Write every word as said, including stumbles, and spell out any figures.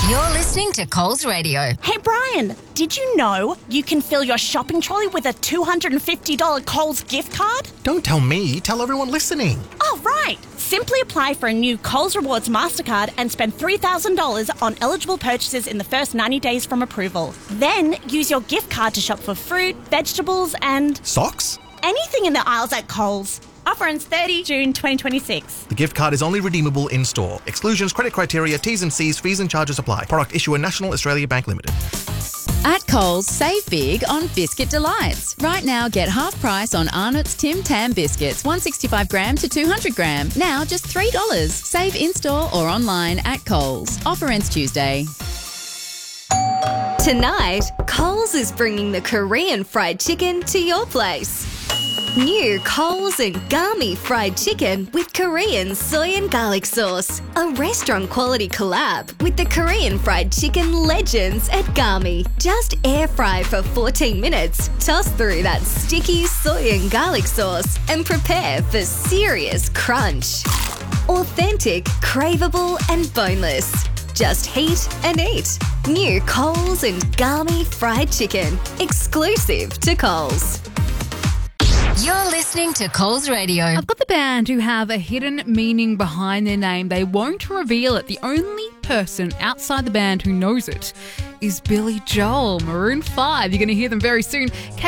You're listening to Coles Radio. Hey, Brian, did you know you can fill your shopping trolley with a two hundred fifty dollars Coles gift card? Don't tell me, tell everyone listening. Oh, right. Simply apply for a new Coles Rewards MasterCard and spend three thousand dollars on eligible purchases in the first ninety days from approval. Then use your gift card to shop for fruit, vegetables and... Socks? anything in the aisles at Coles. Offer ends thirtieth of June twenty twenty-six. The gift card is only redeemable in store. Exclusions, credit criteria, T's and C's, fees and charges apply. Product issuer National Australia Bank Limited. At Coles, save big on Biscuit Delights. Right now, get half price on Arnott's Tim Tam biscuits, one hundred sixty-five gram to two hundred gram. Now just three dollars. Save in-store or online at Coles. Offer ends Tuesday. Tonight, Coles is bringing the Korean fried chicken to your place. New Coles and Gami fried chicken with Korean soy and garlic sauce. A restaurant quality collab with the Korean fried chicken legends at Gami. Just air fry for fourteen minutes, toss through that sticky soy and garlic sauce and prepare for serious crunch. Authentic, craveable and boneless. Just heat and eat. New Coles and Gami fried chicken. Exclusive to Coles. You're listening to Coles Radio. I've got the band who have a hidden meaning behind their name. They won't reveal it. The only person outside the band who knows it is Billy Joel. Maroon five. You're going to hear them very soon.